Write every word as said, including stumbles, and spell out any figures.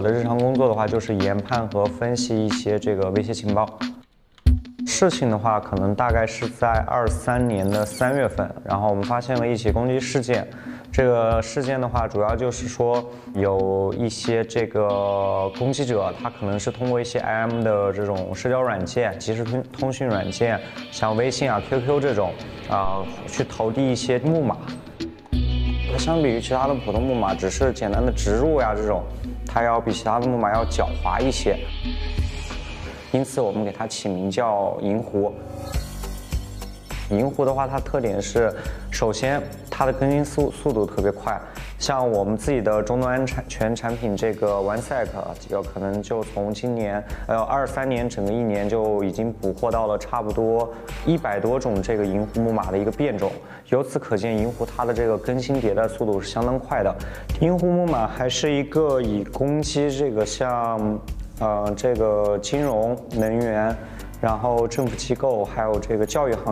的日常工作的话，就是研判和分析一些这个威胁情报。事情的话，可能大概是在二三年的三月份，然后我们发现了一起攻击事件。这个事件的话，主要就是说有一些这个攻击者，他可能是通过一些 I M 的这种社交软件、即时通通讯软件，像微信啊、Q Q 这种啊、呃，去投递一些木马。它相比于其他的普通木马，只是简单的植入呀这种，它要比其他的木马要狡猾一些。因此，我们给它起名叫银狐。银狐的话，它特点是，首先它的更新速速度特别快，像我们自己的终端产全产品这个 OneSec， 有可能就从今年呃二三年整个一年就已经捕获到了差不多一百多种这个银狐木马的一个变种，由此可见银狐它的这个更新迭代速度是相当快的。银狐木马还是一个以攻击这个像呃这个金融、能源，然后政府机构还有这个教育行